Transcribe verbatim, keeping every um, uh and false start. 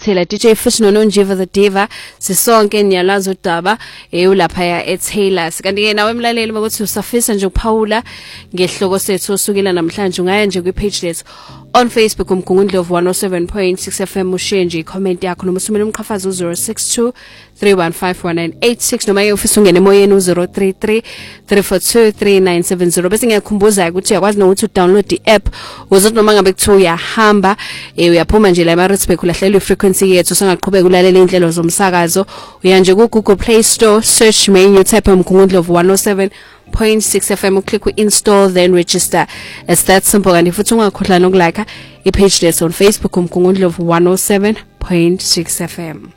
Taylor, D J Fish noNonjiva the Diva, sisonke niyalazo udaba eh ulaphaya eTaylor's. Kanti ke nawe emlaleli ukuthi usafisa nje ukuphawula ngehloko sethu osukela namhlanje ungaya nje kwi-page lethu on Facebook umgungundlovu one oh seven point six F M ushiye nje i-comment yakho noma usumele umqhafazo zero six two three one five one nine eight six noma ufisa ungene emoyeni zero three three three four two three nine seven zero bese ngiyakhumbuza ukuthi uyakwazi nokuthi udownload i-app uzothi noma ngabe kuthiwa uyahamba eh uyaphuma nje la eMaritzburg ulahlela i-frequency yethu singaqhubeka ulalela inhlelo zomsakazo uya nje ku Google Play Store search menu type umgungundlovu one oh seven point six F M click install then register. It's that simple. And if you want to like a page that's on Facebook umgungundlovu one oh seven point six F M.